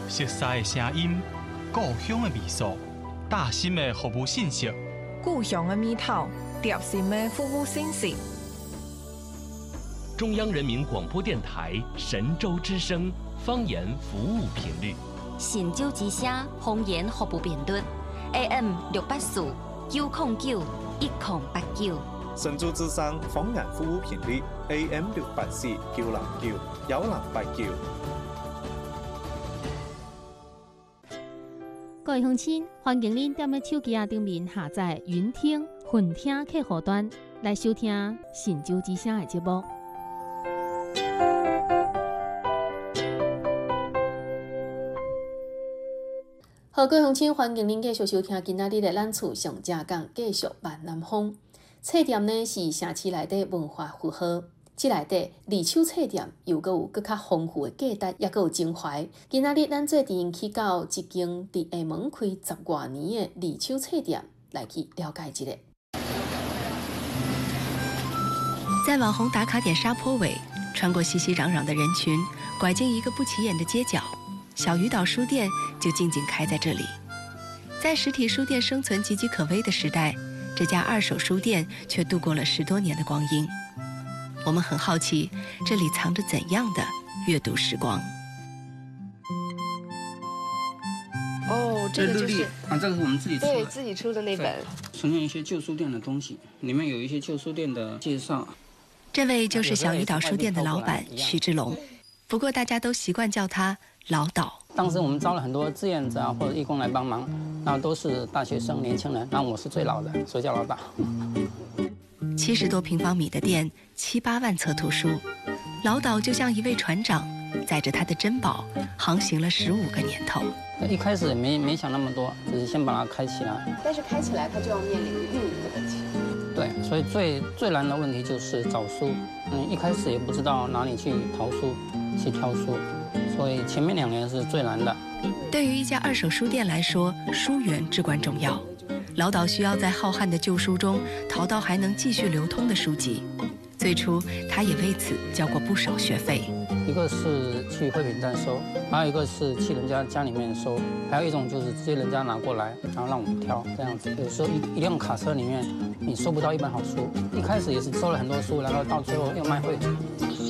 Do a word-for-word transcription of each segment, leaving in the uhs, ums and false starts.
熟悉的声音，故乡的味素，大心的服务信息， 故乡的味道，贴心的服务信息。 中央人民广播电台神州之声方言服务频率， 神州之声方言服务频率 A M 六八四九零九一零八九。 神州之声方言服務頻率 A M 六八四九零九一零八九。 各位鄉親，歡迎您踮咧手機啊頂面下載雲聽、雲聽客戶端來收聽神州之聲的節目。好，各位鄉親，歡迎您繼續收聽今仔日的咱厝上正講，繼續萬南風。冊店呢是城市內底文化符號，即內底二手冊店又閣有更較豐富的價值，也閣有情懷。今仔日咱做陣去到一間佇下門開十多年的二手冊店，來去了解一下。 在網紅打卡點沙坡尾，穿過熙熙攘攘的人群，拐進一個不起眼的街角，小魚島書店就靜靜開在這裡。在實體書店生存岌岌可危的時代，這家二手書店卻度過了十多年的光陰。我們很好奇，這裡藏着怎樣的閱讀時光？ 哦，這個就是啊，這個是我們自己出的， 對自己出的那本， 存有一些舊書店的東西，裡面有一些舊書店的介紹。 這位就是小魚島書店的老闆徐志龍，不過大家都習慣叫他老島。 當時我們招了很多志願者啊或者義工來幫忙，然後都是大學生、年輕人，然後我是最老的，所以叫老島。 七十多平方米的店，七八萬冊圖書，老島就像一位船長，載着他的珍寶航行了十五個年頭。 一開始沒沒想那麼多，只是先把它開起來。 但是開起來，它就要面臨另一個問題。 對，所以最最難的問題就是找書。嗯，一開始也不知道哪裡去淘書，去挑書，所以前面兩年是最難的。 對於一家二手書店來說，書源至關重要。老島需要在浩瀚的舊書中淘到還能繼續流通的書籍。最初，他也為此交過不少學費。 一個是去廢品站收，還有一個是去人家家裡面收，還有一種就是直接人家拿過來，然後讓我們挑，這樣子。有時候一一輛卡車裡面，你收不到一本好書。一開始也是收了很多書，然後到最後又賣廢紙。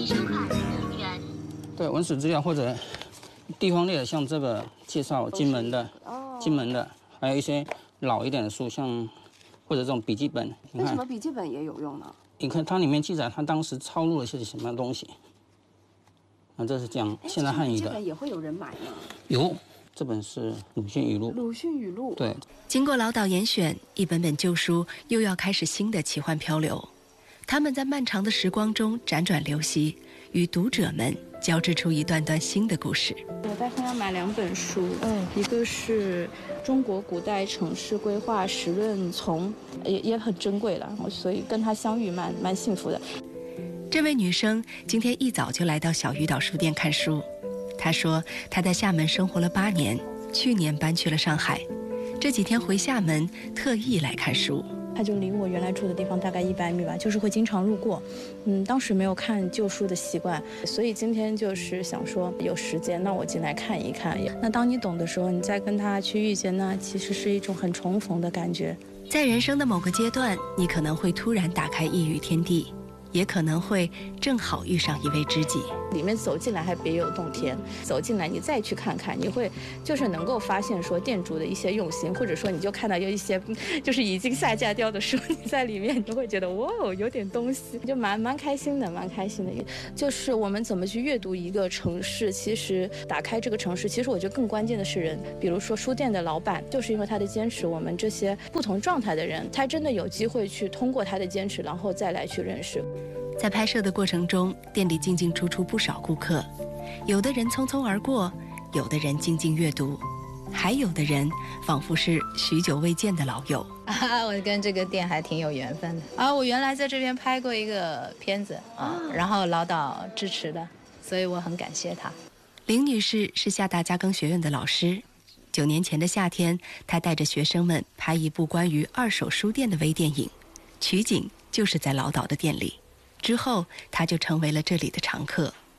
對，文史資料或者地方類的，像這個介紹金門的，金門的，還有一些老一點的書，像或者這種筆記本。 為什麼筆記本也有用呢？ 你看它裡面記載，它當時抄錄了些什麼東西。啊，這是講現代漢語的。 這本也會有人買嗎？ 有，這本是魯迅語錄。 魯迅語錄。 對。 經過老島嚴選，一本本舊書又要開始新的奇幻漂流。他們在漫長的時光中輾轉流襲，與讀者們交織出一段段新的故事。 我帶朋友買兩本書，嗯，一個是《中國古代城市規劃實論叢》，也也很珍貴了，所以跟他相遇蠻蠻幸福的。 這位女生今天一早就來到小魚島書店看書。她說她在廈門生活了八年，去年搬去了上海，這幾天回廈門特意來看書。 它就離我原來住的地方大概一百米吧，就是會經常路過。嗯，當時沒有看舊書的習慣，所以今天就是想說有時間，那我進來看一看。那當你懂的時候，你再跟他去遇見，那其實是一種很重逢的感覺。 在人生的某個階段，你可能會突然打開異域天地，也可能會正好遇上一位知己。 裡面走進來還別有洞天，走進來你再去看看，你會就是能夠發現說店主的一些用心，或者說你就看到有一些就是已經下架掉的書，你在裡面你就會覺得哇，有點東西，就蠻蠻開心的，蠻開心的。就是我們怎麼去閱讀一個城市，其實打開這個城市，其實我覺得更關鍵的是人。比如說書店的老闆，就是因為他的堅持，我們這些不同狀態的人，才真的有機會去通過他的堅持，然後再來去認識。 在拍攝的過程中，店裡進進出出不少顧客，有的人匆匆而過，有的人靜靜閱讀，還有的人仿佛是許久未見的老友。 啊，我跟這個店還挺有緣分的啊！我原來在這邊拍過一個片子啊，然後老島支持的，所以我很感謝他。 林女士是廈大嘉庚學院的老師，九年前的夏天，她帶着學生們拍一部關於二手書店的微電影，取景就是在老島的店裡。之後，他就成為了這裡的常客。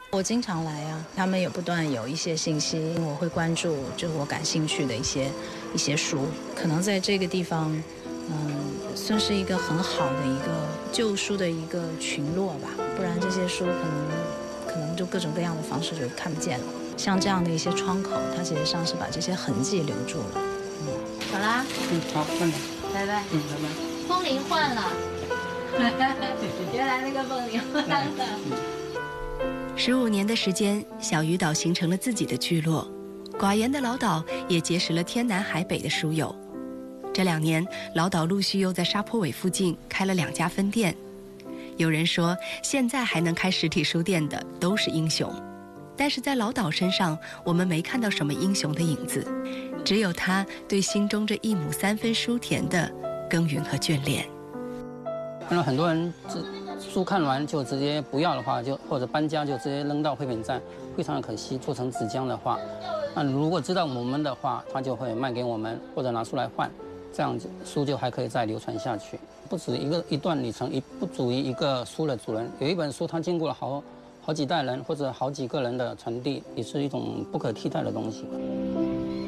我经常来啊，他们也不断有一些信息，我会关注就我感兴趣的一些一些书，可能在这个地方，嗯，算是一个很好的一个旧书的一个群落吧，不然这些书可能可能就各种各样的方式就看不见了。像这样的一些窗口，它其实上是把这些痕迹留住了。嗯， 好啦，嗯，好，换了， 拜拜， 嗯，拜拜。 风铃换了，原来那个风铃换了。 十五年的时间，小鱼岛形成了自己的聚落，寡言的老岛也结识了天南海北的书友。这两年，老岛陆续又在沙坡尾附近开了两家分店。有人说，现在还能开实体书店的都是英雄，但是在老岛身上，我们没看到什么英雄的影子，只有他对心中这一亩三分书田的耕耘和眷恋。 看到很多人书看完就直接不要的话，就或者搬家就直接扔到废品站，非常的可惜。做成纸浆的话，那如果知道我们的话，他就会卖给我们，或者拿出来换，这样子书就还可以再流传下去。不止一个一段里程，一不足于一个书的主人。有一本书，它经过了好好几代人或者好几个人的传递，也是一种不可替代的东西。